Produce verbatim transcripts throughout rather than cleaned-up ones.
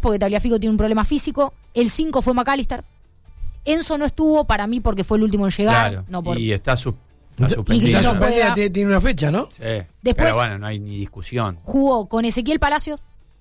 porque Tagliafico tiene un problema físico. El cinco fue McAllister. Enzo no estuvo para mí porque fue el último en llegar. Claro, no por... y está, su, está suspendido. Y La no suspendida juega. tiene una fecha, ¿no? Sí, Después- pero bueno, no hay ni discusión. Jugó con Ezequiel Palacios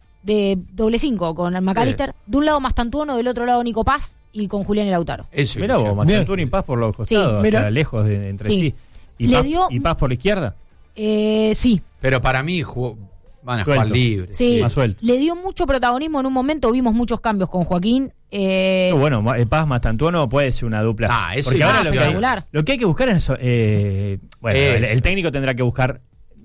de doble cinco, con McAllister. Sí. De un lado Mastantuono, del otro lado Nico Paz y con Julián y Lautaro. Eso. Mirá vos, ilusión. Mastantuono y Paz por los costados, Sí. o sea, Mirá. lejos de, entre Sí. sí. ¿Y, Le Paz, dio- ¿Y Paz por la izquierda? Eh, sí, Pero para mí jugó, van a jugar Suelto. libre. sí. Más suelto. Le dio mucho protagonismo en un momento. Vimos muchos cambios con Joaquín. Eh, Pero bueno, Ma- eh, Paz Mastantuono puede ser una dupla. Ah, eso Porque es ahora más lo que, hay, espectacular. lo que hay que buscar es. Eh, bueno, Eso, el, el técnico eso. tendrá que buscar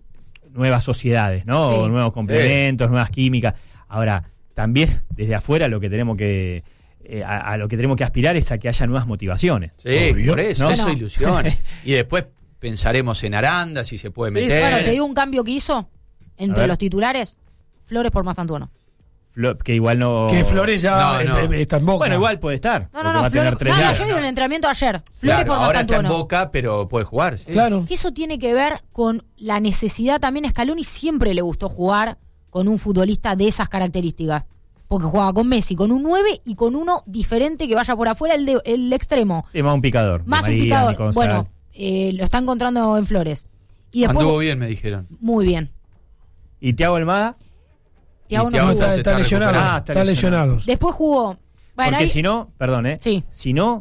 nuevas sociedades, ¿no? Sí. O nuevos complementos, nuevas químicas. Ahora, también desde afuera lo que tenemos que. eh, a, a lo que tenemos que aspirar es a que haya nuevas motivaciones. Sí, Obvio. por eso, ¿No? eso No. ilusión. Y después pensaremos en Aranda, si se puede Sí, meter. bueno, te digo un cambio que hizo entre A ver. los titulares. Flores por Mastantuono. Flo- que igual no. Que Flores ya No, no. eh, está en Boca. Bueno, igual puede estar. No, porque no, no, va a tener Flores. tres No, no, días. yo digo en el entrenamiento ayer. Flores Claro, por ahora está en Mastantuono. Boca, pero puede jugar. sí. Claro. Que eso tiene que ver con la necesidad también. A Scaloni siempre le gustó jugar con un futbolista de esas características. Porque jugaba con Messi, con un nueve y con uno diferente que vaya por afuera, el, de, el extremo. Sí, más un picador. Más Di un María, picador. Nico González. Bueno, eh, lo está encontrando en Flores. Y después, Anduvo bien, me dijeron. muy bien. ¿Y Thiago Almada? Thiago Y no Thiago jugó. está, se está está lesionado. recuperando. Ah, está está lesionado. lesionado. Después jugó. Bueno, Porque ahí- si no, perdón, ¿eh? Sí. Si no,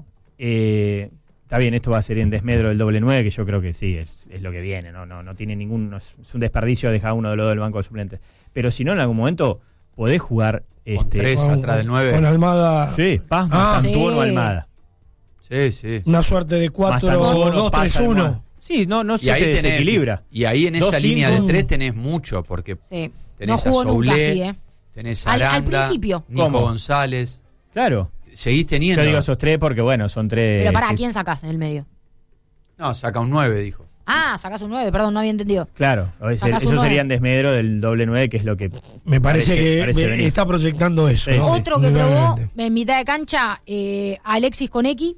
eh, está bien, esto va a ser en desmedro del doble nueve, que yo creo que sí, es, es lo que viene, no no no tiene ningún, no es, es un desperdicio dejar a uno de los del banco de suplentes. Pero si no, en algún momento podés jugar Con este tres Con- atrás del nueve. Con Almada, sí, Paz, Ah. Mastantuono, Sí. Almada. Sí, sí. una suerte de cuatro Mastantuono, dos Paz, tres Almada. uno. Sí, no, no Y se ahí, te tenés, desequilibra. y ahí en esa Dos, línea cinco. de tres tenés mucho, porque Sí. tenés No a jugó nunca Soulé, así, ¿eh? tenés a Al- al Aranda, principio. Nico ¿Cómo? González. Claro. Seguís teniendo. Yo digo esos tres porque, bueno, son tres. Pero pará, ¿a que- quién sacás en el medio? No, saca un nueve, dijo. Ah, sacás un nueve, perdón, no había entendido. Claro, ese- Sacás un eso nueve. sería en desmedro del doble nueve, que es lo que. Me parece, Parece- que parece me- venir. está proyectando eso. Sí, ¿no? sí. Otro que probó Indudablemente. en mitad de cancha, eh, Alexis con X.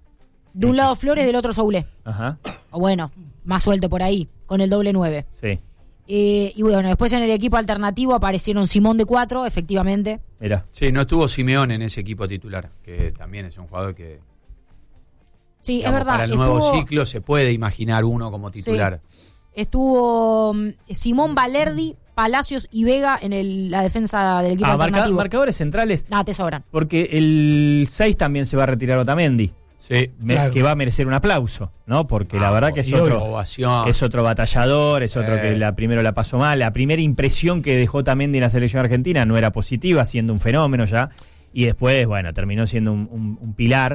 De un lado Flores, del otro Soulé. Ajá, O bueno, más suelto por ahí, con el doble nueve. sí. Eh, y bueno, después en el equipo alternativo aparecieron Simón de cuatro, efectivamente. Mira. Sí, no estuvo Simeone en ese equipo titular, que también es un jugador que, Sí, digamos, es verdad. para el nuevo estuvo, ciclo se puede imaginar uno como titular. estuvo mm, Simón Valerdi, Palacios y Vega en el- la defensa del equipo Ah, marca- alternativo. marcadores centrales. Ah, te sobran. Porque el seis también se va a retirar Otamendi, Sí. me- Claro. que va a merecer un aplauso, ¿no? Porque la Ah, verdad que es y otro, Ovación. es otro batallador, es otro Sí. que la primero la pasó mal. La primera impresión que dejó Otamendi en la selección argentina no era positiva, siendo un fenómeno ya. Y después, bueno, terminó siendo un, un- un pilar.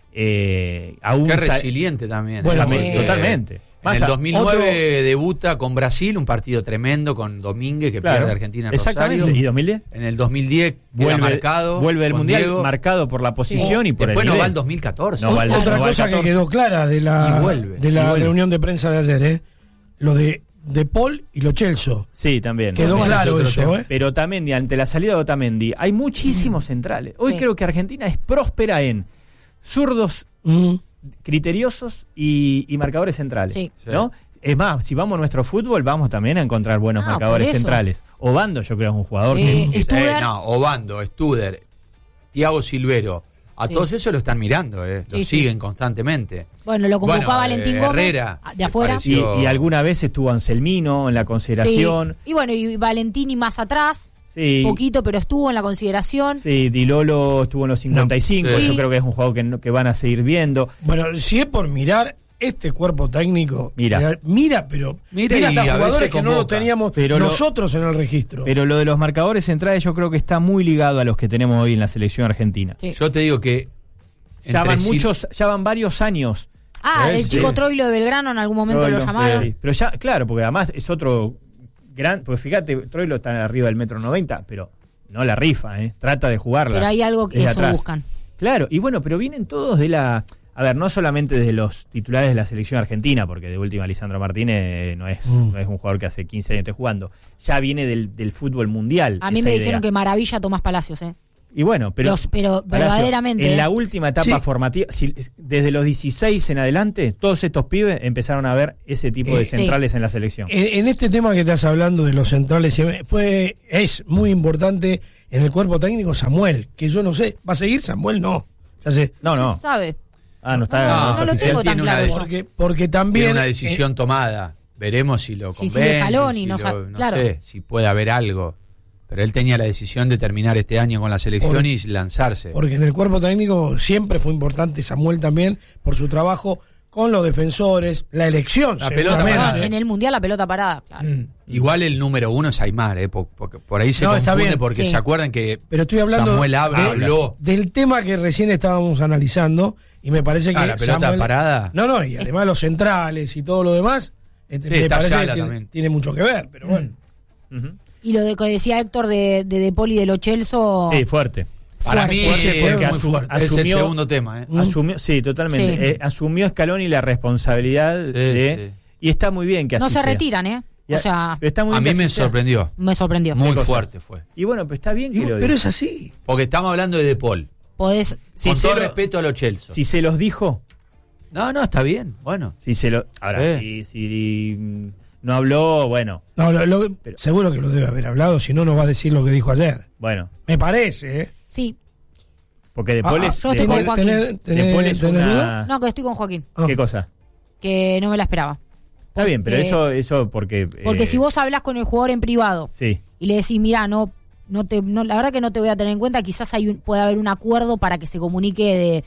Eh, aún Qué sa- resiliente también. Bueno, Totalmente, sí. totalmente. En Más el a- dos mil nueve otro- debuta con Brasil, un partido tremendo con Domínguez que claro, pierde Argentina en exactamente. Rosario. ¿Y dos mil diez? En el dos mil diez queda Vuelve, marcado. vuelve del con Mundial Diego. marcado por la posición y por Después el no nivel. va al dos mil catorce. No va al- Otra no va al cosa que catorce. quedó clara de la, Y vuelve, de y la vuelve. reunión de prensa de ayer, ¿eh? Lo de, de Paul y Lo Celso. Sí, también. Quedó Ese es claro otro eso, tema. ¿eh? Pero Otamendi, ante la salida de Otamendi, hay muchísimos centrales. Hoy Sí. creo que Argentina es próspera en zurdos Mm. criteriosos y, y marcadores centrales. Sí. ¿No? Es más, si vamos a nuestro fútbol, vamos también a encontrar buenos Ah, marcadores por eso. centrales. Obando, yo creo, es un jugador Eh, que. Studer. Eh, no, Obando, Studer, Thiago Silvero. A Sí. todos esos lo están mirando, eh. Lo Sí, sí. siguen constantemente. Bueno, lo convocó Bueno, a Valentín eh, Gómez Herrera, de afuera. me Y, pareció- y alguna vez estuvo Anselmino en la consideración. Sí. Y bueno, y Valentini más atrás, Sí. poquito, pero estuvo en la consideración. Sí, Di Lolo estuvo en los cincuenta y cinco. No, sí. Yo creo que es un jugador que, no- que van a seguir viendo. Bueno, si es por mirar este cuerpo técnico, Mira. eh, mira, pero Mira mira y hasta a jugadores veces que no lo convoca. teníamos Pero lo- nosotros en el registro. Pero lo de los marcadores centrales yo creo que está muy ligado a los que tenemos hoy en la selección argentina. Sí. Yo te digo que. Ya entre van Sil- muchos, ya van varios años. Ah, el Sí. chico Troilo de Belgrano en algún momento Troilo, lo llamaron. sí. Pero ya, claro, porque además es otro gran, porque fíjate, Troilo está arriba del metro noventa, pero no la rifa, ¿eh? Trata de jugarla. Pero hay algo que desde eso atrás. buscan. Claro, y bueno, pero vienen todos de la... A ver, no solamente de los titulares de la selección argentina, porque de última Lisandro Martínez eh, no es, Mm. no es un jugador que hace quince años esté jugando. Ya viene del, del fútbol mundial. A mí esa me idea. dijeron que maravilla Tomás Palacios, ¿eh? Y bueno, pero, Los- pero Palacio, verdaderamente, en ¿eh? la última etapa Sí. formativa, si- desde los dieciséis en adelante, todos estos pibes empezaron a ver ese tipo Eh, de sí. centrales en la selección. En, en este tema que estás hablando de los centrales, fue es muy importante en el cuerpo técnico Samuel, que yo no sé, ¿va a seguir Samuel? No. Ya sé. No, se no. sabe. Ah, no está. No, no no es lo oficial. tengo tan tiene una claro. de- eso. Porque, porque también... Tiene una eh, decisión tomada. Veremos si lo Si convence, sigue Scaloni, si no lo- sa- no claro. sé, si puede haber algo. Pero él tenía la decisión de terminar este año con la selección Por- y lanzarse. Porque en el cuerpo técnico siempre fue importante Samuel también por su trabajo con los defensores, la elección. La pelota seguramente. parada. En el Mundial la pelota parada, claro. Mm. Igual el número uno es Aymar, ¿eh? por, porque por ahí se No, está confunde bien. porque Sí. se acuerdan que Pero estoy hablando Samuel habla- de- habló. del tema que recién estábamos analizando y me parece que Ah, la pelota Samuel- parada. No, no, y además los centrales y todo lo demás, este, Sí, me está parece Ayala que tiene, también. tiene mucho que ver, pero bueno. Ujú. Y lo de que decía Héctor de De, de Paul y de Lo Celso. Sí, fuerte. Para fuerte. mí Fuerte, es porque muy asu- fuerte. Es el asumió- segundo tema. ¿eh? Mm. Asumió, sí, totalmente. Sí. Eh, asumió Scaloni la responsabilidad Sí, de. sí. Y está muy bien que así No se sea. retiran, ¿eh? Y O a- sea, pero está muy A bien mí que me así sea. sorprendió. me sorprendió. Muy cosa? fuerte fue. Y bueno, pero está bien Y- que lo pero diga. es así. Porque estamos hablando de De Paul. Podés. Si con se todo lo- respeto a los Chelsea. Si se los dijo, No, no, está bien. Bueno. si se lo. Ahora, Sí. si, si mm, no habló, bueno, No, lo- lo- Pero- seguro que lo debe haber hablado, si no nos va a decir lo que dijo ayer. bueno. Me parece, ¿eh? Sí. Porque De Ah, Paul ah, es. yo De estoy con Paul- Joaquín. ¿Tenés- De tenés- Paul es tenés una- duda? No, que estoy con Joaquín. Ah. ¿Qué cosa? Que no me la esperaba. Está bien, pero Porque- eso, eso porque. Porque eh, si vos hablas con el jugador en privado Sí. y le decís, mira, no, no te, no, la verdad que no te voy a tener en cuenta, quizás hay un, puede haber un acuerdo para que se comunique de,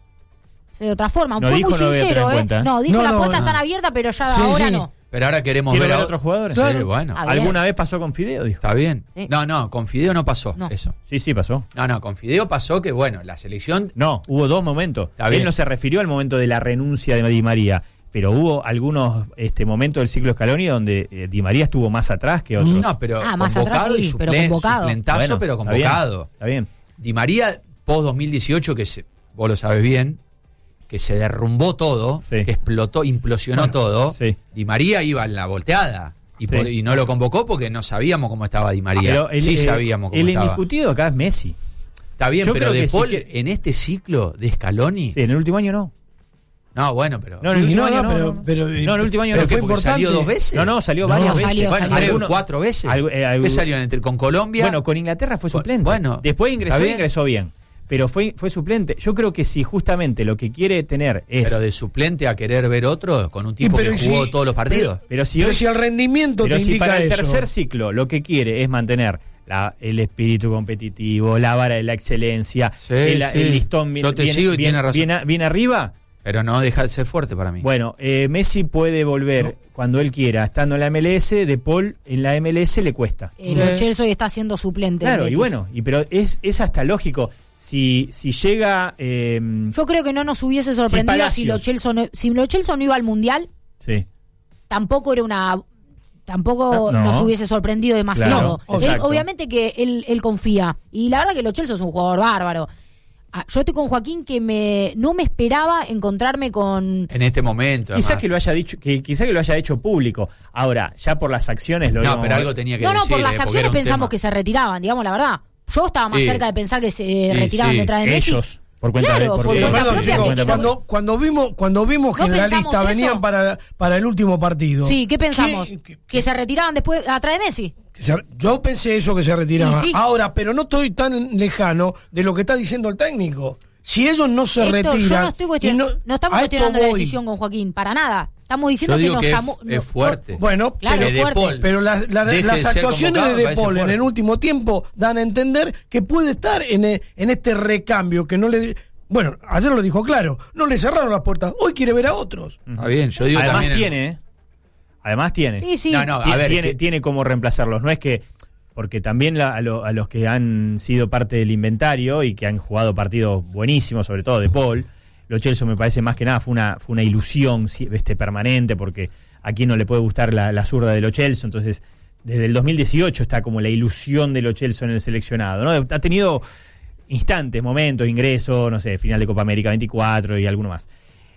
de otra forma. No Fue dijo, muy no voy a sincero, tener en ¿eh? cuenta. No, dijo No, las no, puertas no. están abiertas, pero ya Sí, ahora sí. no. Pero ahora queremos ¿Quiere ver ver a a otros jugadores? Sí, Claro. bueno. Ah, bien. ¿Alguna vez pasó con Fideo? Dijo. Está bien. Sí. No, no, con Fideo no pasó No. eso. Sí, sí, pasó. No, no, con Fideo pasó que, bueno, la selección. No, hubo dos momentos. Está Él bien. no se refirió al momento de la renuncia de Di María, pero hubo algunos este momentos del ciclo Scaloni donde eh, Di María estuvo más atrás que otros. No, pero Ah, más convocado atrás sí, y pero suplen- convocado. suplentazo, Bueno, pero está bien, convocado. Está bien. Di María, post dos mil dieciocho, que se, vos lo sabes bien, que se derrumbó todo, Sí. que explotó, implosionó Bueno, todo. sí. Di María iba en la volteada. Y, Sí. por- y no lo convocó porque no sabíamos cómo estaba Di María. Pero el, sí eh, sabíamos cómo el estaba. indiscutido acá es Messi. Está bien, yo pero creo De que sí Paul, que- en este ciclo de Scaloni. Sí, en el último año no. No, bueno, pero. No, en el Y último no, año no, no. pero- no. pero- No, en el último año ¿Pero no. qué? fue Porque importante. salió dos veces. No, no, salió No, varias salió, veces. salió. Bueno, Algunos- cuatro veces. algo- eh, algo- ¿Qué salieron entre, con Colombia? Bueno, con Inglaterra fue Con- suplente. bueno, Después ingresó está y bien. ingresó bien. Pero fue, fue suplente. Yo creo que si justamente lo que quiere tener es. pero de suplente a querer ver otro con un tipo pero que y jugó si- todos los partidos. Pero si, Pero hoy- si el rendimiento pero te si indica para el eso. tercer ciclo lo que quiere es mantener la- el espíritu competitivo, la vara de la excelencia, Sí, el, sí. el listón bien, Yo te bien- sigo y bien- tiene razón. bien a- bien arriba. Pero no deja de ser fuerte para mí. Bueno, eh, Messi puede volver cuando él quiera, estando en la M L S. De Paul en la M L S le cuesta. Eh, Lo Celso hoy está siendo suplente. Claro, del y Betis. bueno, y pero es, es hasta lógico. Si, si llega. eh, Yo creo que no nos hubiese sorprendido si, Palacios. Lo Celso no, si Lo Celso no iba al Mundial, sí. tampoco era una tampoco No. nos hubiese sorprendido demasiado. Claro, Él, exacto. obviamente que él, él confía. Y la verdad que Lo Celso es un jugador bárbaro. Ah, yo estoy con Joaquín que me no me esperaba encontrarme con... En este momento. Quizá además. que lo haya dicho, que quizá que lo haya hecho público. Ahora, ya por las acciones lo No, íbamos pero a- algo tenía que No, no, decir. por las eh, porque acciones era un pensamos tema. que se retiraban, digamos la verdad. Yo estaba más Sí. cerca de pensar que se Sí, retiraban sí. detrás de Messi. ellos, por cuenta Claro, de por por Pero cuenta perdón, propia chicos, que- que no- cuando, cuando vimos, cuando vimos que ¿No en la pensamos lista eso? venían para, para el último partido. Sí, ¿qué pensamos? ¿Qué- qué- que se retiraban después atrás de Messi. que se- yo pensé eso que se retiraba. Y sí. Ahora, pero no estoy tan lejano de lo que está diciendo el técnico. Si ellos no se Héctor, retiran. yo no estoy cuestion- y no, no- estamos a esto cuestionando la voy. decisión con Joaquín, para nada. Estamos diciendo Yo que digo nos que es- llamó... es no- fuerte. Bueno, Claro, pero, Que De fuerte. Paul pero las, las- deje las de ser actuaciones convocado, de me De parece Paul en fuerte. el último tiempo dan a entender que puede estar en, e- en este recambio que no le. Bueno, ayer lo dijo claro, no le cerraron las puertas, hoy quiere ver a otros. Está bien, yo digo Además también. en- tiene, ¿eh? Además tiene. Sí, sí. No, no, Ti- a ver. tiene, que- tiene cómo reemplazarlos. No es que. Porque también la- a, lo- a los que han sido parte del inventario y que han jugado partidos buenísimos, sobre todo de Paul, Lo Celso me parece más que nada fue una, fue una ilusión sí, este, permanente, porque a quien no le puede gustar la, la zurda de Lo Celso. Entonces, desde el dos mil dieciocho está como la ilusión de Lo Celso en el seleccionado, ¿no? Ha tenido instantes, momentos, ingreso, no sé, final de Copa América veinticuatro y alguno más.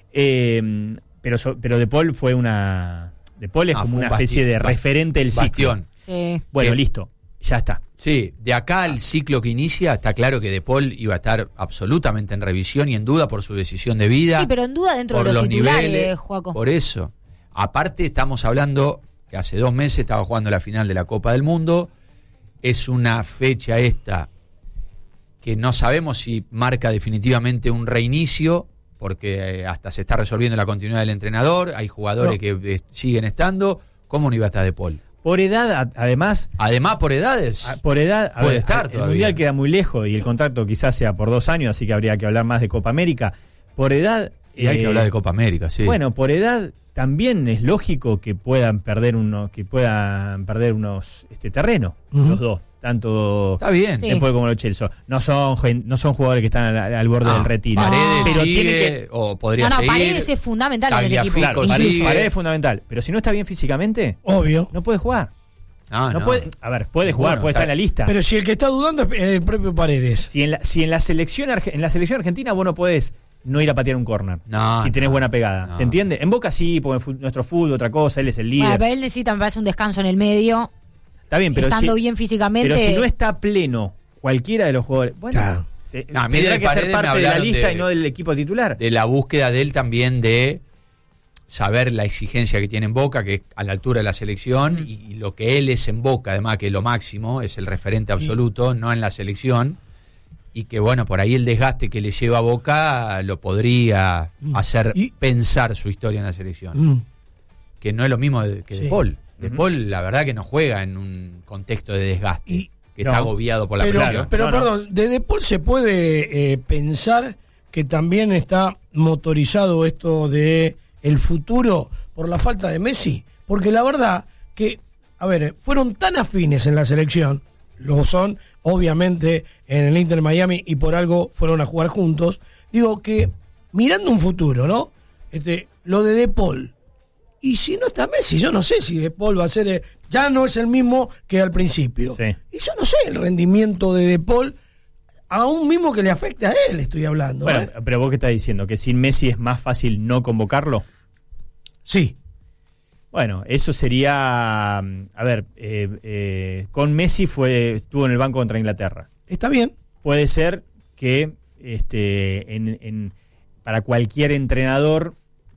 Eh, pero, so- pero De Paul fue una. De Paul es Ah, como fue una un especie bastión, de referente del ciclo. Bastión. Sí. Bueno, Que- listo. ya está. Sí, de acá al ciclo que inicia, está claro que De Paul iba a estar absolutamente en revisión y en duda por su decisión de vida. Sí, pero en duda dentro por de los, los titulares, niveles, Joaco. Por eso. Aparte, estamos hablando que hace dos meses estaba jugando la final de la Copa del Mundo. Es una fecha esta que no sabemos si marca definitivamente un reinicio, porque hasta se está resolviendo la continuidad del entrenador. Hay jugadores no. que eh, siguen estando. ¿Cómo no iba a estar De Paul? Por edad, además... Además, por edades. Por edad, puede ver, estar el todavía. Mundial queda muy lejos y el contrato quizás sea por dos años, así que habría que hablar más de Copa América. Por edad... Y hay eh, que hablar de Copa América, sí. Bueno, por edad también es lógico que puedan perder uno, que puedan perder unos este terreno, uh-huh. los dos. Tanto está bien sí. Después como los Chelsea. No son no son jugadores que están al, al borde no, del retiro. Paredes pero sigue, tiene que o podría no, no, seguir. Paredes es fundamental en el equipo. Claro, Paredes, Paredes es fundamental. Pero si no está bien físicamente, obvio, no puede jugar. No, no, no. puede, a ver, puede jugar, bueno, puede estar en la lista. Pero si el que está dudando es el propio Paredes. Si en la, si en la selección en la selección argentina vos no podés no ir a patear un córner no, si tenés no, buena pegada. No. ¿Se entiende? En Boca sí, porque en nuestro fútbol otra cosa, él es el líder. Bueno, pero él necesita, me parece, un descanso en el medio. Está bien, pero estando si, bien físicamente. Pero si no está pleno cualquiera de los jugadores, bueno, claro. te, no, tendrá que ser parte de la lista de, y no del equipo titular. De la búsqueda de él también de saber la exigencia que tiene en Boca, que es a la altura de la selección, mm. y, y lo que él es en Boca, además que es lo máximo, es el referente absoluto, sí. no en la selección, y que bueno, por ahí el desgaste que le lleva a Boca lo podría mm. hacer y, pensar su historia en la selección. Mm. Que no es lo mismo de, que sí. De Paul. De uh-huh. Paul, la verdad que no juega en un contexto de desgaste, y, que no. está agobiado por la pero, presión. Pero no, perdón, no. de De Paul se puede eh, pensar que también está motorizado esto de el futuro por la falta de Messi, porque la verdad que, a ver, fueron tan afines en la selección, lo son, obviamente, en el Inter Miami, y por algo fueron a jugar juntos. Digo que, mirando un futuro, ¿no? Este, lo de De Paul, y si no está Messi, yo no sé si De Paul va a ser, eh, ya no es el mismo que al principio. Sí. Y yo no sé el rendimiento de De Paul, aún mismo que le afecte a él, estoy hablando. Bueno, ¿eh? pero vos qué estás diciendo, que sin Messi es más fácil no convocarlo. Sí. Bueno, eso sería, a ver, eh, eh, con Messi fue estuvo en el banco contra Inglaterra. Está bien. Puede ser que este, en, en, para cualquier entrenador,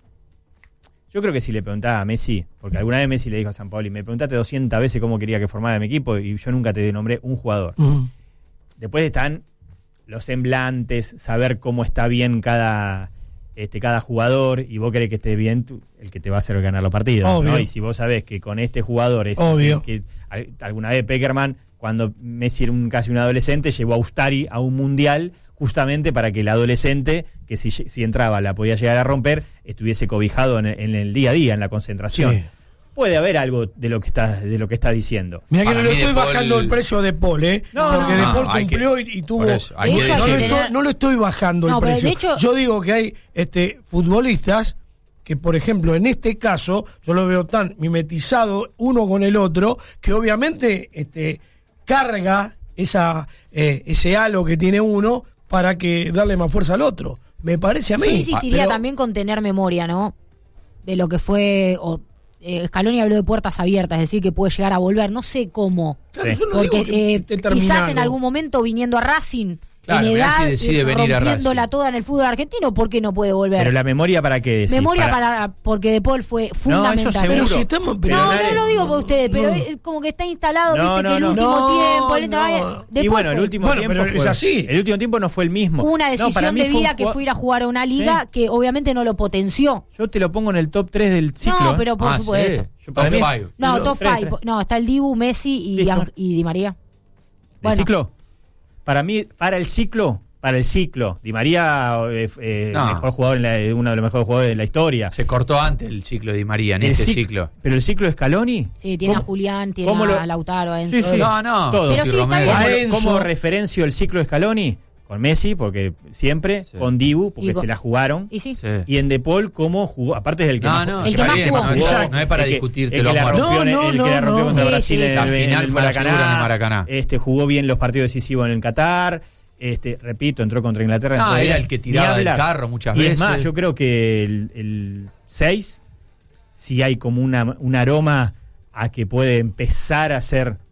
yo creo que si le preguntaba a Messi, porque alguna vez Messi le dijo a San Paoli, me preguntaste doscientas veces cómo quería que formara mi equipo y yo nunca te nombré un jugador. Uh-huh. Después están los semblantes, saber cómo está bien cada... Este, cada jugador, y vos querés que esté bien tú, el que te va a hacer ganar los partidos, ¿no? Y si vos sabés que con este jugador es obvio que, que alguna vez Peckerman, cuando Messi era un, casi un adolescente, llevó a Ustari a un mundial justamente para que el adolescente, que si, si entraba la podía llegar a romper, estuviese cobijado en el, en el día a día, en la concentración. Sí. Puede haber algo de lo que está de lo que está diciendo. Mira que no le estoy Paul... bajando el precio de Paul, ¿eh? No, porque no, De Paul no, cumplió que, y, y tuvo. Eso, no, no, hecho, no, tener... estoy, no le estoy bajando no, el precio. Hecho... Yo digo que hay este futbolistas que, por ejemplo, en este caso, yo lo veo tan mimetizado uno con el otro, que obviamente este carga esa eh, ese halo que tiene uno para que darle más fuerza al otro. Me parece a mí. Yo insistiría pero... también con tener memoria, ¿no? De lo que fue... O... Eh, Scaloni habló de puertas abiertas, es decir, que puede llegar a volver, no sé cómo, claro, sí. yo no porque digo que eh, quizás en algún momento viniendo a Racing, claro, en edad, Messi decide eh, venir a rompiéndola Racing. toda en el fútbol argentino, ¿por qué no puede volver? Pero la memoria para qué decís? Memoria para... para porque De Paul fue fundamental. No, eso seguro. Pero si estamos, pero no, nadie... no lo digo por ustedes, pero no. es como que está instalado, No, viste, no, que el no. último No, tiempo, el no. De Y Paul bueno, el fue último Bueno, tiempo pero fue, es así. El último tiempo no fue el mismo. una No, para decisión mí de fue un vida que jugad- fue ir a jugar a una liga Sí. que obviamente no lo potenció. Yo te lo pongo en el top tres del ciclo. No, ¿eh? pero por Ah, supuesto. sí. Yo Top para mí- five. No, Pero- top tres, five. tres. No, está el Dibu, Messi y, Listo. y Di María. ¿El Bueno. ciclo? Para mí, para el ciclo, para el ciclo, Di María, eh, eh, No. mejor jugador, en la- uno de los mejores jugadores de la historia. Se cortó antes el ciclo de Di María, en El este cic- ciclo. Pero el ciclo de Scaloni. Sí, tiene ¿Cómo- a Julián, tiene cómo lo- a Lautaro, a Enzo. Sí, sí. No, no. Todo. Pero Guti sí, está Romero. bien. A ¿Cómo, Enzo. cómo referencio el ciclo de Scaloni? Con Messi, porque siempre, Sí. con Dibu, porque Y con- se la jugaron. Y sí. Sí. Y en De Paul, cómo jugó, aparte es el que No, más, no, El que está más bien, jugó. no, es- Jugó. no es para El que- discutirte el que los la muertos. rompió, en- No, el que no, la rompió no. contra Sí, Brasil sí, en, sí. La el- en final el fue una figura en el Maracaná. Este, jugó bien los partidos decisivos en el Qatar. Este, repito, entró contra Inglaterra. No, entró era bien. el que tiraba Ni del hablar. carro muchas y veces. es más, yo creo que el seis, si hay como una, un aroma a que puede empezar a ser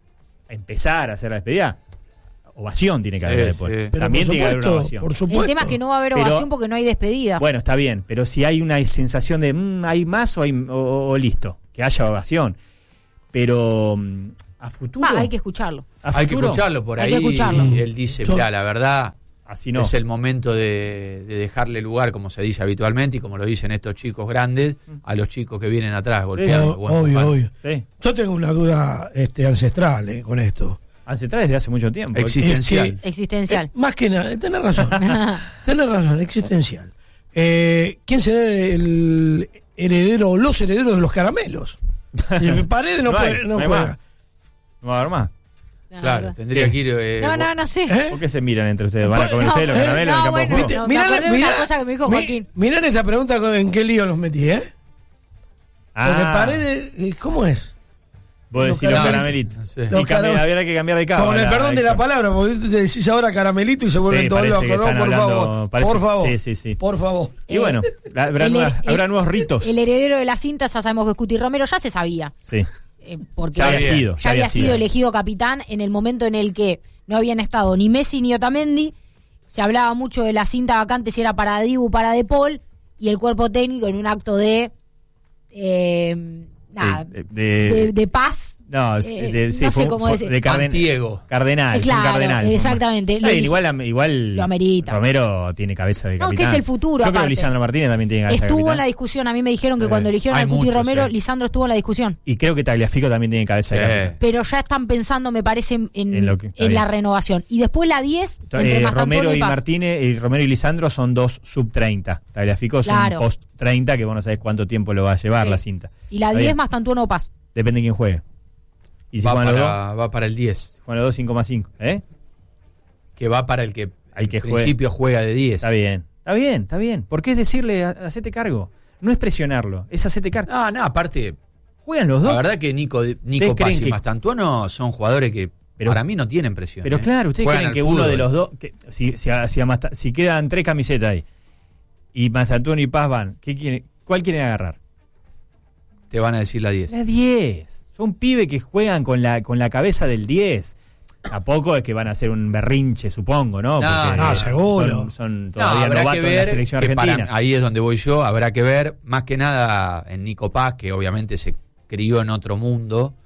empezar a hacer la despedida, ovación tiene que Sí, haber de sí. Paul. Pero También por tiene que haber una supuesto, ovación. por supuesto. El tema es que no va a haber Pero- ovación porque no hay despedida. Bueno, está bien, pero si hay una sensación de mmm, hay más o, hay, o, o listo, que haya ovación. Pero mm, a futuro. Ah, hay que escucharlo. a Hay que futuro, escucharlo por Hay ahí. que escucharlo. Y él dice, Yo- mira, la verdad Así no. es el momento de, de dejarle lugar, como se dice habitualmente y como lo dicen estos chicos grandes, a los chicos que vienen atrás golpeando. O- Bueno, obvio, bueno, obvio. Sí. Yo tengo una duda este, ancestral eh, con esto. Ancestral desde hace mucho tiempo. Existencial. Es que- Existencial. Eh, más que nada, tenés razón. tenés razón, existencial. Eh, ¿Quién será el heredero o los herederos de los caramelos? Si Paredes no, No hay, puede- no no hay juega. más. No va a haber más. No, Claro, no, tendría que ir. eh, no, no, no sé. ¿Eh? ¿Por qué se miran entre ustedes? ¿Van a comer No, ustedes los eh, caramelos en no, el campo bueno, de juego? no, me Mirá, acordé de mirá- una cosa que me dijo mi- Joaquín. Mirá esta pregunta con- en qué lío los metí, ¿eh? Porque Ah, Paredes, eh, ¿cómo es? vos los decís los caramelos. caramelitos. No sé. Y Los cambiar- caram- habría que cambiar de cama. Con el la- perdón de la Héctor. palabra, porque te decís ahora caramelito y se vuelven Sí, todos parece locos, que ¿no? están Por hablando- favor. parece- por favor. sí, sí, sí. Por favor. Y bueno, la- habrá, el- nuevas- el- habrá nuevos ritos. El heredero de la cinta, ya sabemos que es Cuti Romero, ya se sabía. Sí, eh, porque ya había bien. sido. ya había sido elegido capitán en el momento en el que no habían estado ni Messi ni Otamendi. Se hablaba mucho de la cinta vacante, si era para Dibu o para De Paul, y el cuerpo técnico en un acto de eh, nada, Sí, de- de, de paz. No, eh, de, no sí, sé fue- cómo fue- decir. de Carden- Mantiego. Cardenal, Eh, fue un claro, cardenal. exactamente. Está Lo bien, dije. igual, igual Lo amerita. Romero tiene cabeza de No, que capitán. es el futuro, Yo creo que aparte. Lisandro Martínez también tiene cabeza de Estuvo en capitán. la discusión, a mí me dijeron que Sí. cuando eligieron Hay a Cuti muchos, Romero, sí. Lisandro estuvo en la discusión. Y creo que Tagliafico también tiene cabeza de Sí. capitán. Pero ya están pensando, me parece, en, En lo que- está en la bien. renovación. Y después la diez, entre Eh, Mastantuono Romero y Paz. Martínez, y Romero y Lisandro son dos sub treinta. Tagliafico son Claro. post treinta, que vos no sabés cuánto tiempo lo va a llevar Sí. la cinta. Y la Está diez, bien. Mastantuono Paz. Depende de quién juegue. Y si Va juegan los dos, para, va para el diez. juegan los dos cinco más cinco. ¿Eh? Que va para el que Al que en juegue. principio juega de diez. Está bien. Está bien, está bien. Porque es decirle, ha- hacete cargo. No es presionarlo, es hacete cargo. No, no, aparte, Juegan los dos. la verdad que Nico, Nico ¿Ustedes creen Paz y que- Mastantuono son jugadores que Pero- para mí no tienen presión. Pero ¿eh? claro, ustedes Juegan creen al que uno fútbol. de los dos, que, si, si, si, a Masta- si quedan tres camisetas ahí y Mastantuono y Paz van, ¿qué quieren, ¿cuál quieren agarrar? Te van a decir la diez. La diez. Son pibes que juegan con la, con la cabeza del diez. Tampoco es que van a hacer un berrinche, supongo, ¿no? No, Porque no, seguro. Son, son No, todavía habrá novatos que en la ver, selección que para- argentina. ahí es donde voy yo, habrá que ver, más que nada en Nico Paz, que obviamente se crió en otro mundo,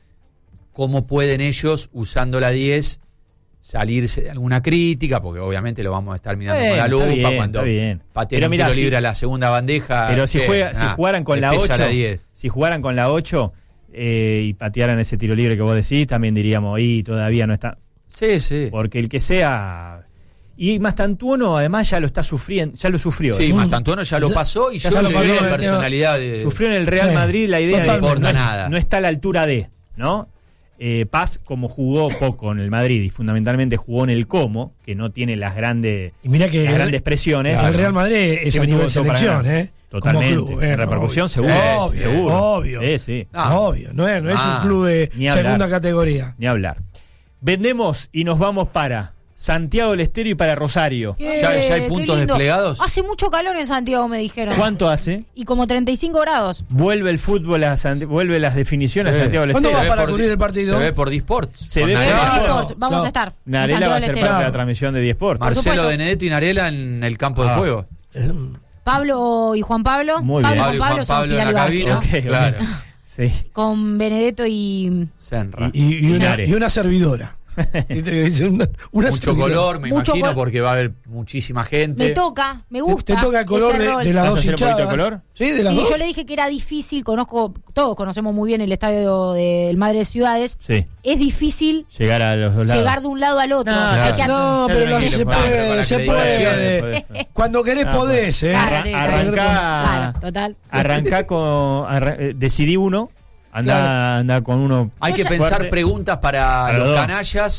cómo pueden ellos, usando la diez, salirse de alguna crítica, porque obviamente lo vamos a estar mirando Bueno, con la está lupa bien, cuando está bien. pateen Pero un mirá, tiro si- libre a la segunda bandeja. Pero si, che, juega, si nah, jugaran con le la pesa ocho, diez. si jugaran con la ocho eh, y patearan ese tiro libre que vos decís, también diríamos, y todavía no está. Sí, sí. Porque el que sea. Y Mastantuono además ya lo está sufriendo, ya lo sufrió. Sí, eso. Mastantuono ya lo Ya- pasó y ya yo se le lo veo pasó, la eh, personalidad de... Sufrió en el Real Sí, Madrid la idea de totalmente. no, importa es- nada. no está a la altura de, ¿no? Eh, Paz, como jugó poco en el Madrid y fundamentalmente jugó en el Como, que no tiene las grandes, Y mira que las el, grandes presiones. el Real Madrid es Siempre a nivel tuvo todo para selección, ganar. ¿eh? Totalmente. Como club, ¿eh? Repercusión Obvio. seguro. Obvio, seguro. obvio. Sí, sí. Ah. Obvio, no es, no es Ah, un club de ni hablar. segunda categoría. Ni hablar. Vendemos y nos vamos para Santiago del Estero y para Rosario. Qué- ¿Ya- ya hay qué puntos lindo. desplegados? Hace mucho calor en Santiago, me dijeron. ¿Cuánto hace? Y como treinta y cinco grados. Vuelve el fútbol a Santi- vuelve las definiciones Sí. a Santiago del ¿Cuándo Estero. va Se ve para por cubrir di- el partido? Se ve por Disport. Se Con ve por Narela. Claro. Vamos claro. a estar. en Narela Santiago va a del ser Estero. parte de la Claro. transmisión de Diesport. Por Marcelo supuesto. Benedetto y Narela en el campo de Ah. juego. Pablo y Juan Pablo. Muy Pablo bien. y Pablo y Juan Pablo Juan son Pablo en Giral y la Vázquez, cabina. ¿no? Ok, Claro. bueno. Sí. Con Benedetto y Senra. Y, y una, Senare. y una servidora. Viste que dice una, una Mucho servidora. color, me Mucho imagino, col- porque va a haber muchísima gente. me toca, me gusta. Te toca el color ese de, rol. de las ¿Vas a dos hacer un poquito de hinchadas. color? Sí, de las Sí, dos. yo le dije que era difícil, conozco, todos conocemos muy bien el estadio del Madre de Ciudades. Sí. Es difícil Llegar a los dos lados. llegar de un lado al otro. No, Hay que claro. No, Ya pero lo- tranquilo, se Juan. puede, Para se que le puede. diga Cuando querés Ah, podés, ¿eh? Claro, Arra- sí, arrancá- Claro, total. Arrancá con. arra- eh, decidí uno. Anda, Claro. anda con uno. Hay que Yo ya- pensar fuerte. preguntas para, Para los los dos. canallas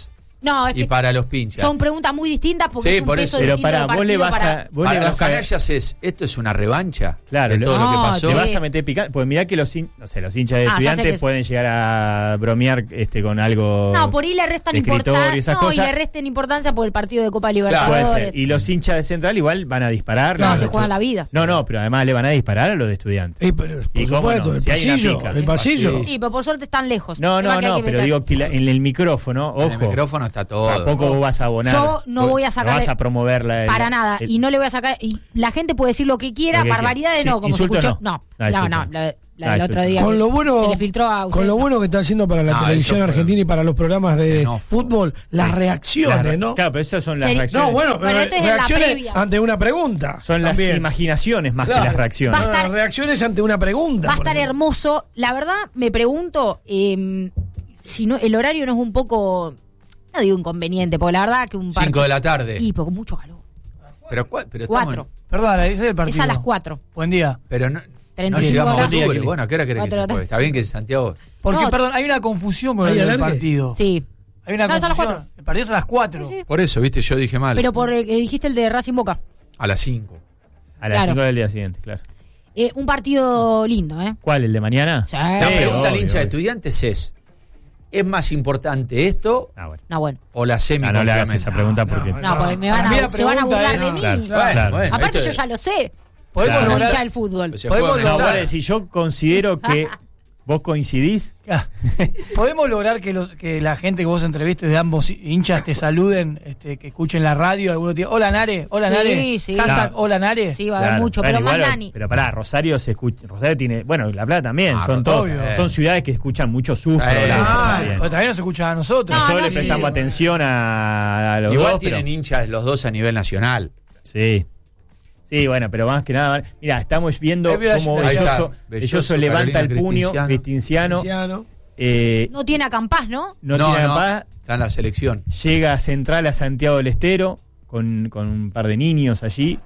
No, es y que para los pinchas. son preguntas muy distintas porque Sí, es un por peso eso. Pero distinto para, de vos partido le vas para... a. Vos Para le los vas a canallas es, ¿esto es una revancha? Claro, de lo- todo no, lo que pasó. te sí. vas a meter picante. Pues mirá que los, hin- no sé, los hinchas de Ah, ya sé estudiantes que- pueden llegar a bromear este, con algo. No, por ahí le restan de escritorio y importancia. esas No, y cosas. le resten importancia por el partido de Copa Puede Libertadores. ser. Y los hinchas de Central igual van a disparar. No, los se de juegan estu- la vida. No, no, pero además le van a disparar a los de estudiantes. Sí, pero, por ¿Y cómo supuesto, no? el Si hay una pasillo, pica. el pasillo. Sí, pero por suerte están lejos. No, Además no, que hay no, que pero meter. digo que la- en el micrófono, ojo. En el micrófono está todo. Tampoco vos vas a abonar. Yo no voy a sacarle- No vas a promover la. Para el- nada. el- Y no le voy a sacar. Y la gente puede decir lo que quiera, Lo que barbaridades quiera. no, Sí, como se insulto escuchó. no. No, No, no, insulto no. no. La, la No, del insulto otro no. día. Con que lo bueno, se le filtró a con ustedes, lo no. bueno que está haciendo para la No, televisión eso fue argentina y para los programas de xenófobo. fútbol, las Las reacciones, re- ¿no? Claro, pero esas son las Seri- reacciones. No, bueno, pero Bueno, esto es en la reacciones previa. ante una pregunta. Son las también. imaginaciones más Claro. que las reacciones. Va a No, estar- las reacciones ante una pregunta. Va a por estar ejemplo. hermoso. La verdad, me pregunto eh, si no, el horario no es un poco. No digo inconveniente, porque la verdad que un partido. cinco de la tarde. Y pero con mucho calor. Pero, cua- pero estamos Cuatro. en- Perdón, ese es el partido. Es a las cuatro. Buen día. Pero no, no treinta y cinco llegamos a grados. octubre. Bueno, ¿a qué hora querés que Cuatro de se la juegue? tarde. Está bien que Santiago... Porque, No. perdón, hay una confusión con ¿Hay el del alargue? partido. Sí. Hay una No, es a las confusión. cuatro. El partido es a las cuatro. Sí, sí. Por eso, viste, yo dije mal. Pero por el que dijiste el de Racing Boca. A las cinco. A las Claro. cinco del día siguiente, claro. Eh, un partido lindo, ¿eh? ¿Cuál? ¿El de mañana? Sí. La Sí, pregunta al obvio, hincha de obvio. estudiantes es: ¿es más importante esto Ah, bueno. No, bueno. o la semi Ah, no le hagas complementa? esa pregunta porque. no, No, porque me van Para mí a, la se van a pregunta burlar es- de mí. Claro, Bueno, claro. bueno, Aparte esto yo es- ya lo sé. Podemos Soy lograr- hincha del fútbol. se Podemos juega en No, el vale, estadio. si yo considero que vos coincidís, Ah, ¿podemos lograr que los que la gente que vos entrevistes de ambos hinchas te saluden, este, que escuchen la radio? Alguno te hola Nare, hola Sí, Nare. sí. Hashtag Claro. hola Nare. Sí, va a haber claro, mucho, bueno, pero más igual, Nani. Pero pará, Rosario se escucha, Rosario tiene, bueno, La Plata también, Ah, son todos, obvio. son ciudades que escuchan mucho sus Sí. programas Ah, también. pero también nos escuchan a nosotros. No, Nosotros no, le sí. prestamos atención a, a los Igual dos, tienen pero- hinchas los dos a nivel nacional. Sí. Sí, bueno, pero más que nada, mira, estamos viendo Ahí mira, cómo ahí está. Belloso, Belloso, Belloso levanta Carolina el puño, Cristinciano. Cristinciano, Cristiano. eh, No tiene a Campás, ¿no? no, no, tiene no, paz, está en la selección. llega a Central a Santiago del Estero con, con un par de niños allí.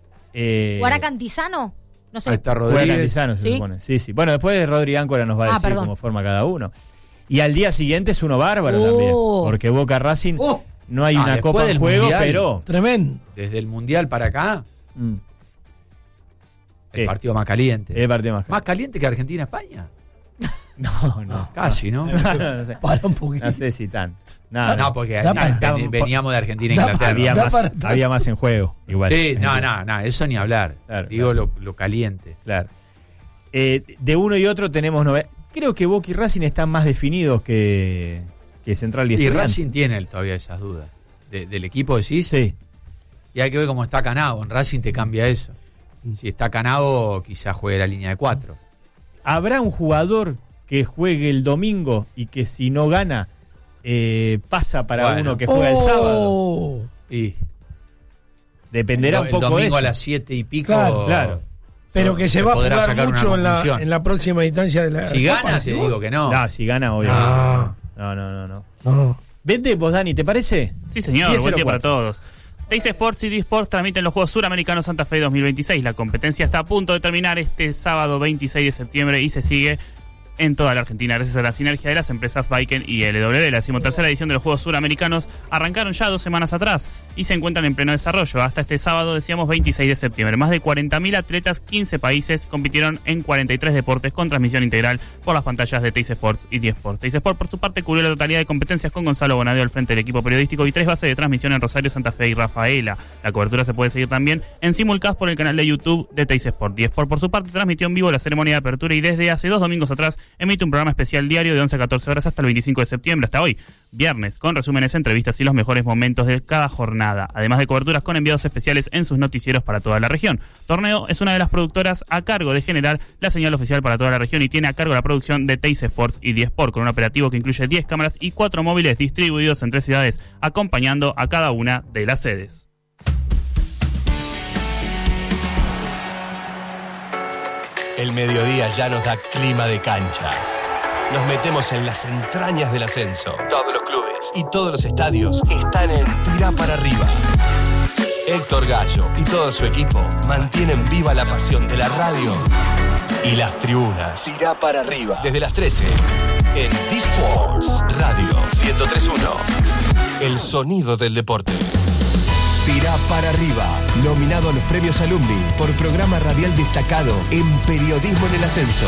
Eh, ¿Guará Cantizano? No sé. Ahí está Juega Rodríguez. Cantizano, se ¿Sí? supone. Sí, sí. Bueno, después Rodri Áncora nos va a Ah, decir perdón. cómo forma cada uno. Y al día siguiente es uno bárbaro Oh. también. Porque Boca Racing Oh. no hay Ah, una después copa en del juego, Mundial. pero. Tremendo. Desde el Mundial para acá, Mm, el ¿Qué? partido más caliente. es partido más. ¿Más caliente que Argentina-España? No, no. Casi, ¿no? No, no, no sé. Para un poquito. No sé si tanto. No, No, no. porque Da para- ven- veníamos de Argentina a da Inglaterra. Había, Da más, para tanto. había más en juego. Igual. Sí, no, no, no, eso ni hablar. Claro, Digo claro. Lo, lo caliente. Claro. Eh, de uno y otro tenemos novedades. Creo que Boca y Racing están más definidos que, que Central y Y Estudiantes. Racing tiene todavía esas dudas. De- del equipo decís. Sí. Y hay que ver cómo está Canavo. En Racing te cambia eso. Si está Canavo, quizás juegue la línea de cuatro. ¿Habrá un jugador que juegue el domingo y que si no gana eh, pasa para Bueno. uno que juega el sábado? Oh. Y Dependerá el, un poco el de domingo eso. a las siete y pico. Claro, claro. Pero que se Se va a podrá jugar sacar una mucho en la, conclusión. en la próxima instancia de la. Si Copa, gana, te ¿sí? digo que no. No, si gana, obviamente. Ah. No, no, no, no. No. Vente vos, Dani, ¿te parece? Sí, señor, diez buen cero día para cuatro. todos. Teis Sports y D-Sports transmiten los Juegos Suramericanos Santa Fe dos mil veintiséis. La competencia está a punto de terminar este sábado veintiséis de septiembre y se sigue en toda la Argentina gracias a la sinergia de las empresas Viken y L W. La decimotercera edición de los Juegos Suramericanos arrancaron ya dos semanas atrás y se encuentran en pleno desarrollo. Hasta este sábado, decíamos, veintiséis de septiembre. Más de cuarenta mil atletas, quince países, compitieron en cuarenta y tres deportes con transmisión integral por las pantallas de Teis Sports y D-Sports. Teis Sports, por su parte, cubrió la totalidad de competencias con Gonzalo Bonadeo al frente del equipo periodístico y tres bases de transmisión en Rosario, Santa Fe y Rafaela. La cobertura se puede seguir también en simulcast por el canal de YouTube de Teis Sports. D-Sports, por su parte, transmitió en vivo la ceremonia de apertura y desde hace dos domingos atrás emite un programa especial diario de once a catorce horas hasta el veinticinco de septiembre, hasta hoy, viernes, con resúmenes, entrevistas y los mejores momentos de cada jornada, además de coberturas con enviados especiales en sus noticieros para toda la región. Torneo es una de las productoras a cargo de generar la señal oficial para toda la región y tiene a cargo la producción de Teis Sports y D-Sport, con un operativo que incluye diez cámaras y cuatro móviles distribuidos en tres ciudades, acompañando a cada una de las sedes. El mediodía ya nos da clima de cancha. Nos metemos en las entrañas del ascenso. Todos los clubes y todos los estadios están en Tirá para arriba. Héctor Gallo y todo su equipo mantienen viva la pasión de la radio y las tribunas. Tirá para arriba. Desde las trece, en D-Sports Radio ciento tres punto uno. El sonido del deporte. Tira para arriba, nominado a los premios Alumni por programa radial destacado en Periodismo en el Ascenso.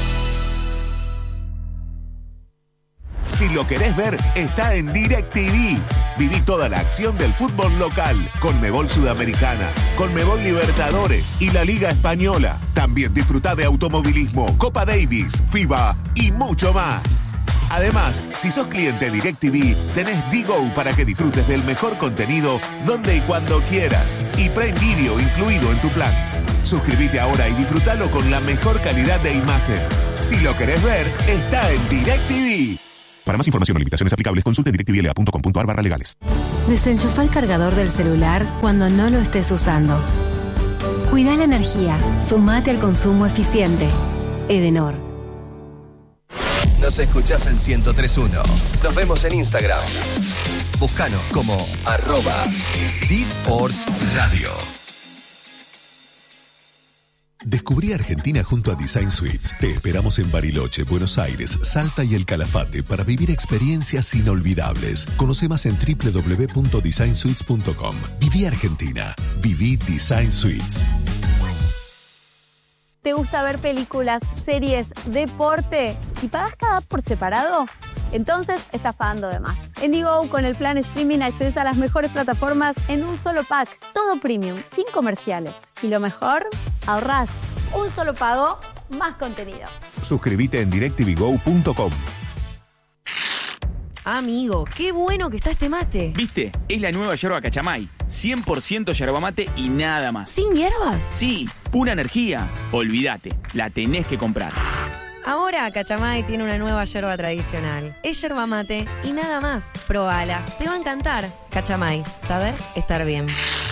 Si lo querés ver, está en DirecTV. Viví toda la acción del fútbol local, Conmebol Sudamericana, Conmebol Libertadores y la Liga Española. También disfrutá de automovilismo, Copa Davis, FIBA y mucho más. Además, si sos cliente DirecTV, tenés D-Go para que disfrutes del mejor contenido donde y cuando quieras. Y Prime Video incluido en tu plan. Suscríbete ahora y disfrutalo con la mejor calidad de imagen. Si lo querés ver, está en DirecTV. Para más información o limitaciones aplicables, consulte directvla punto com punto ar barra legales. Desenchufa el cargador del celular cuando no lo estés usando. Cuida la energía. Sumate al consumo eficiente. Edenor. Nos escuchás en ciento tres punto uno. Nos vemos en Instagram. Búscanos como arroba D-Sports Radio. Descubrí Argentina junto a Design Suites. Te esperamos en Bariloche, Buenos Aires, Salta y El Calafate para vivir experiencias inolvidables. Conoce más en doble u doble u doble u punto design suites punto com. Viví Argentina. Viví Design Suites. ¿Te gusta ver películas, series, deporte y pagas cada app por separado? Entonces estás pagando de más. En Digo, con el plan streaming accedes a las mejores plataformas en un solo pack. Todo premium, sin comerciales. Y lo mejor, ahorrás. Un solo pago, más contenido. Suscríbete en directv go punto com. Amigo, qué bueno que está este mate. ¿Viste? Es la nueva yerba Cachamay. cien por ciento yerba mate y nada más. ¿Sin hierbas? Sí, pura energía. Olvídate, la tenés que comprar. Ahora Cachamay tiene una nueva yerba tradicional. Es yerba mate y nada más. Probala, te va a encantar. Cachamay, saber estar bien.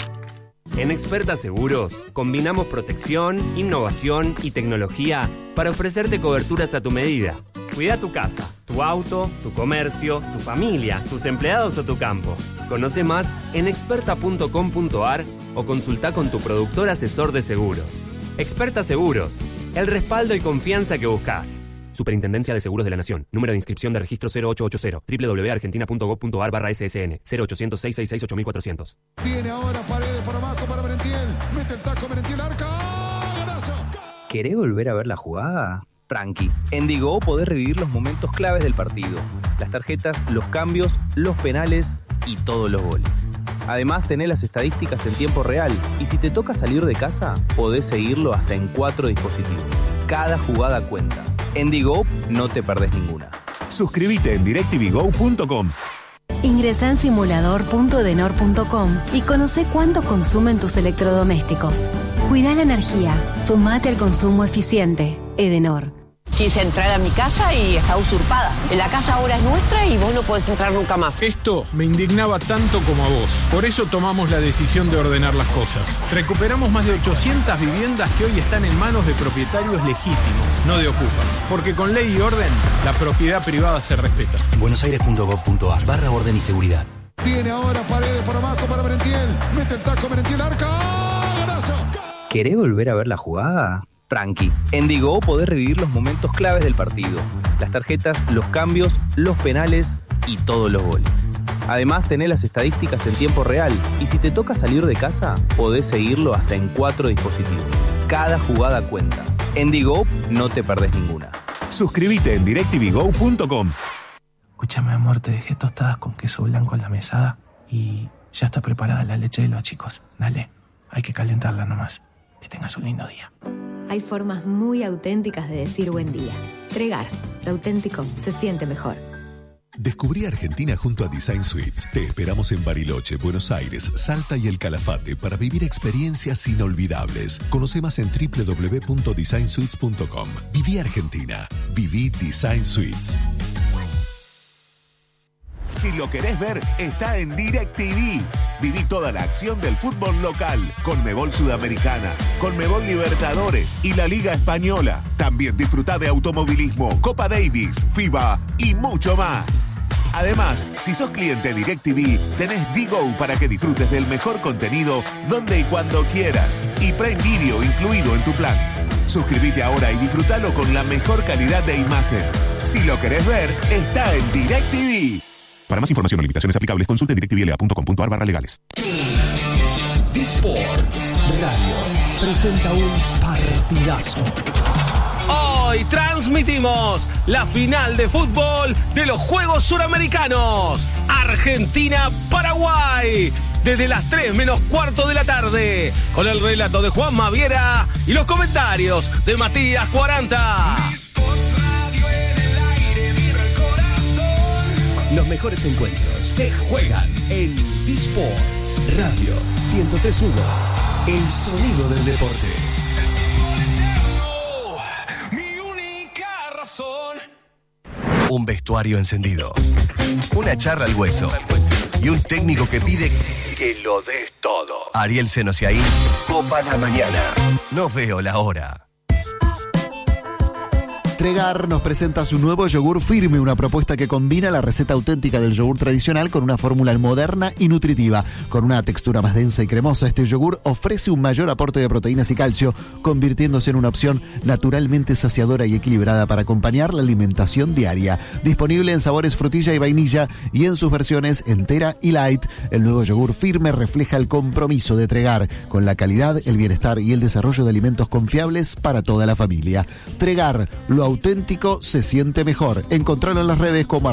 En Experta Seguros combinamos protección, innovación y tecnología para ofrecerte coberturas a tu medida. Cuida tu casa, tu auto, tu comercio, tu familia, tus empleados o tu campo. Conoce más en experta punto com punto ar o consulta con tu productor asesor de seguros. Experta Seguros, el respaldo y confianza que buscas. Superintendencia de Seguros de la Nación. Número de inscripción de registro cero ocho ocho cero. doble u doble u doble u punto argentina punto gob punto ar barra S S N. cero ochocientos, seiscientos sesenta y seis, ocho mil cuatrocientos. Viene ahora Paredes por abajo para Merentiel. Mete el taco Merentiel, arca. ¡Golazo! ¿Querés volver a ver la jugada? Tranqui. En Digo podés revivir los momentos claves del partido. Las tarjetas, los cambios, los penales y todos los goles. Además, tenés las estadísticas en tiempo real. Y si te toca salir de casa, podés seguirlo hasta en cuatro dispositivos. Cada jugada cuenta. En Digo no te perdés ninguna. Suscríbete en directv go punto com. Ingresá en simulador punto edenor punto com y conoce cuánto consumen tus electrodomésticos. Cuida la energía. Sumate al consumo eficiente. Edenor. Quise entrar a mi casa y está usurpada. La casa ahora es nuestra y vos no podés entrar nunca más. Esto me indignaba tanto como a vos. Por eso tomamos la decisión de ordenar las cosas. Recuperamos más de ochocientas viviendas que hoy están en manos de propietarios legítimos, no de ocupas. Porque con ley y orden, la propiedad privada se respeta. buenosaires punto gob punto ar barra orden y seguridad. Viene ahora Paredes por abajo para Merentiel. Mete el taco Merentiel, arca. ¡Golazo! ¿Querés volver a ver la jugada? Tranqui. En Digo podés revivir los momentos claves del partido. Las tarjetas, los cambios, los penales y todos los goles. Además, tenés las estadísticas en tiempo real. Y si te toca salir de casa, podés seguirlo hasta en cuatro dispositivos. Cada jugada cuenta. En Digo no te perdés ninguna. Suscríbete en directv go punto com. Escúchame, amor, te dejé tostadas con queso blanco en la mesada y ya está preparada la leche de los chicos. Dale, hay que calentarla nomás. Que tengas un lindo día. Hay formas muy auténticas de decir buen día. Tregar, lo auténtico se siente mejor. Descubrí Argentina junto a Design Suites. Te esperamos en Bariloche, Buenos Aires, Salta y El Calafate para vivir experiencias inolvidables. Conoce más en doble u doble u doble u punto design suites punto com. Viví Argentina. Viví Design Suites. Si lo querés ver, está en DirecTV. Viví toda la acción del fútbol local, Conmebol Sudamericana, Conmebol Libertadores y la Liga Española. También disfrutá de automovilismo, Copa Davis, FIBA y mucho más. Además, si sos cliente DirecTV, tenés D-Go para que disfrutes del mejor contenido donde y cuando quieras. Y Prime Video incluido en tu plan. Suscríbete ahora y disfrutalo con la mejor calidad de imagen. Si lo querés ver, está en DirecTV. Para más información o limitaciones aplicables, consulte directvla punto com punto ar barra legales. D-Sports Radio presenta un partidazo. Hoy transmitimos la final de fútbol de los Juegos Suramericanos. Argentina-Paraguay. Desde las tres menos cuarto de la tarde. Con el relato de Juan Maviera y los comentarios de Matías cuarenta. Los mejores encuentros se juegan en D-Sports Radio ciento tres punto uno. El sonido del deporte. Un vestuario encendido. Una charla al hueso. Y un técnico que pide que lo des todo. Ariel Senosiaín, Copa la Mañana. No veo la hora. Tregar nos presenta su nuevo yogur firme, una propuesta que combina la receta auténtica del yogur tradicional con una fórmula moderna y nutritiva. Con una textura más densa y cremosa, este yogur ofrece un mayor aporte de proteínas y calcio, convirtiéndose en una opción naturalmente saciadora y equilibrada para acompañar la alimentación diaria. Disponible en sabores frutilla y vainilla y en sus versiones entera y light, el nuevo yogur firme refleja el compromiso de Tregar con la calidad, el bienestar y el desarrollo de alimentos confiables para toda la familia. Tregar, lo auténtico se siente mejor. Encontralo en las redes como